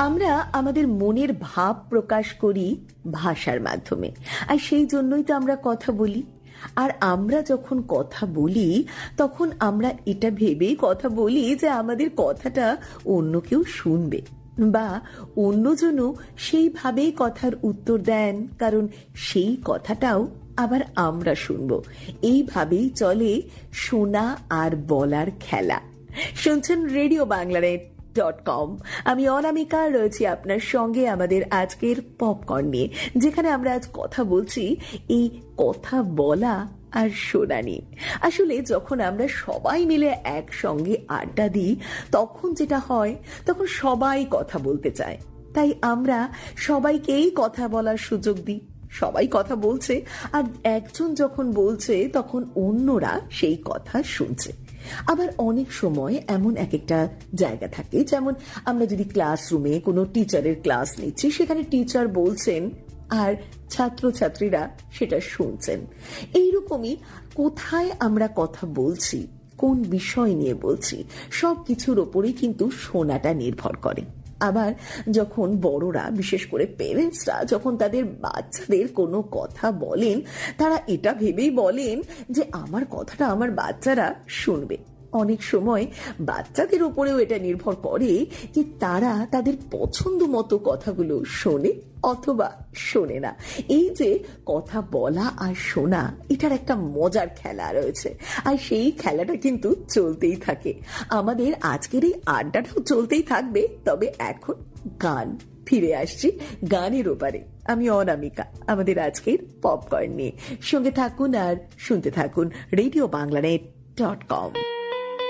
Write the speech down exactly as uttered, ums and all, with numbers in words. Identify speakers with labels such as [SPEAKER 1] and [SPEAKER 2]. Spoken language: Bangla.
[SPEAKER 1] আমরা আমাদের মনের ভাব প্রকাশ করি ভাষার মাধ্যমে, আর সেই জন্যই তো আমরা কথা বলি। আর আমরা যখন কথা বলি তখন আমরা এটা ভেবেই কথা বলি যে আমাদের কথাটা অন্য কেউ শুনবে, বা অন্যজনও সেইভাবেই কথার উত্তর দেন, কারণ সেই কথাটাও আবার আমরা শুনব। এইভাবেই চলে শোনা আর বলার খেলা। শুনছেন রেডিও বাংলানেট ডট কম। আমি অনামিকা রয়েছি আপনার সঙ্গে আমাদের আজকের পপকর্ন নিয়ে, যেখানে আমরা আজ কথা বলছি এই কথা বলা আর শোনা নিয়ে। আসলে যখন আমরা সবাই মিলে একসঙ্গে আড্ডা দিই তখন যেটা হয়, তখন সবাই কথা বলতে চায়, তাই আমরা সবাইকেই কথা বলার সুযোগ দিই। সবাই কথা বলছে, আর একজন যখন বলছে তখন অন্যরা সেই কথা শুনছে। আবার অনেক সময় এমন এক একটা জায়গা থাকে, যেমন আমরা যদি ক্লাসরুমে কোনো টিচারের ক্লাস নিচ্ছি, সেখানে টিচার বলছেন আর ছাত্রছাত্রীরা সেটা শুনছেন। এইরকমই কোথায় আমরা কথা বলছি, কোন বিষয় নিয়ে বলছি, সব কিছুর ওপরেই কিন্তু শোনাটা নির্ভর করে। আবার যখন বড়রা, বিশেষ করে পেরেন্টসরা, যখন তাদের বাচ্চাদের কোনো কথা বলেন, তারা এটা ভেবেই বলেন যে আমার কথাটা আমার বাচ্চারা শুনবে। অনেক সময় বাচ্চাদের উপরেও এটা নির্ভর করে যে তারা তাদের পছন্দ মতো কথাগুলো শোনে অথবা শোনে না। এই যে কথা বলা আর শোনা, এটার একটা মজার খেলা রয়েছে, আর সেই খেলাটা কিন্তু চলতেই থাকে। আমাদের আজকের এই আড্ডাটাও চলতেই থাকবে, তবে এখন গান। ফিরে আসছি গানের ওপারে। আমি অনামিকা আমাদের আজকের পপকর্ন নিয়ে। সঙ্গে থাকুন আর শুনতে থাকুন রেডিও বাংলানেট ডট কম।